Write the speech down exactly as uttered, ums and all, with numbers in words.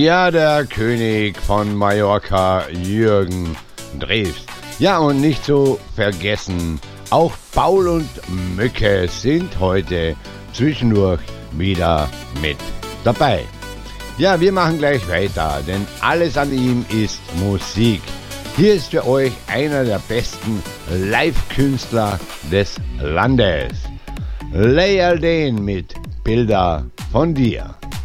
Ja, der König von Mallorca, Jürgen Drews. Ja, und nicht zu vergessen, auch Paul und Mücke sind heute zwischendurch wieder mit dabei. Ja, wir machen gleich weiter, denn alles an ihm ist Musik. Hier ist für euch einer der besten Live-Künstler des Landes. Ley Alden mit Bilder von dir.